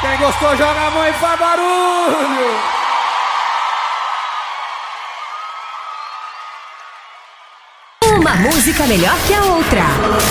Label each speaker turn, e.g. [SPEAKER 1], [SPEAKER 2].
[SPEAKER 1] Quem gostou, joga a mão e faz barulho.
[SPEAKER 2] Uma música melhor que a outra.